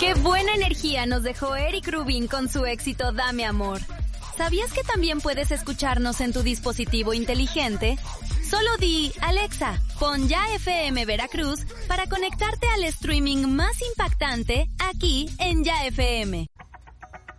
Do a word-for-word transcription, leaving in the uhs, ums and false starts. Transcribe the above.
Qué buena energía nos dejó Eric Rubin con su éxito Dame Amor. ¿Sabías que también puedes escucharnos en tu dispositivo inteligente? Solo di, Alexa, pon Ya F M Veracruz para conectarte al streaming más impactante aquí en Ya F M.